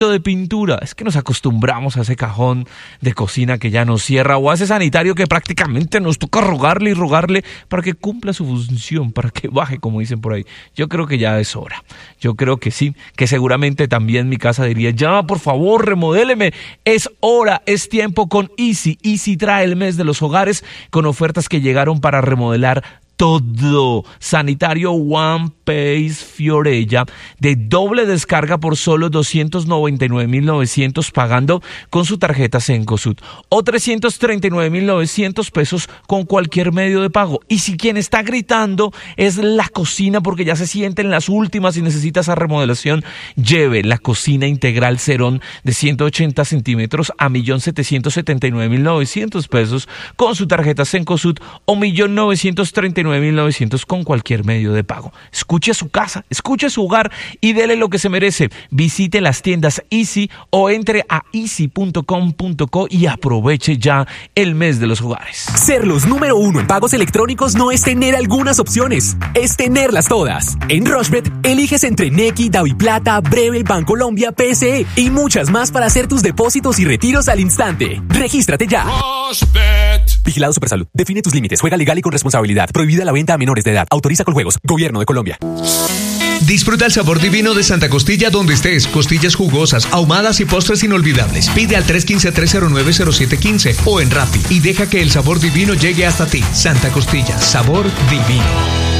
de pintura. Es que nos acostumbramos a ese cajón de cocina que ya no cierra, o a ese sanitario que prácticamente nos toca rogarle y rogarle para que cumpla su función, para que baje, como dicen por ahí. Yo creo que ya es hora. Yo creo que sí, que seguramente también mi casa diría, ya, por favor, remodéleme. Es hora, es tiempo con Easy. Easy trae el mes de los hogares con ofertas que llegaron para remodelar todo. Sanitario One Piece Fiorella de doble descarga por solo 299.900 pagando con su tarjeta Cencosud, o 339.900 pesos con cualquier medio de pago. Y si quien está gritando es la cocina porque ya se siente en las últimas y necesita esa remodelación, lleve la cocina integral Cerón de 180 centímetros a 1.779.900 pesos con su tarjeta Cencosud, o 1.939.900 con cualquier medio de pago. Escuche a su casa, escuche a su hogar y dele lo que se merece. Visite las tiendas Easy o entre a easy.com.co y aproveche ya el mes de los hogares. Ser los número uno en pagos electrónicos no es tener algunas opciones, es tenerlas todas. En Rushbet, eliges entre Nequi, DaviPlata, Breve, Bancolombia, PSE y muchas más para hacer tus depósitos y retiros al instante. Regístrate ya. Rushbet. Vigilado Supersalud. Define tus límites. Juega legal y con responsabilidad. Prohibida la venta a menores de edad. Autoriza con juegos. Gobierno de Colombia. Disfruta el sabor divino de Santa Costilla donde estés. Costillas jugosas, ahumadas y postres inolvidables. Pide al 315-309-0715 o en Rappi y deja que el sabor divino llegue hasta ti. Santa Costilla, sabor divino.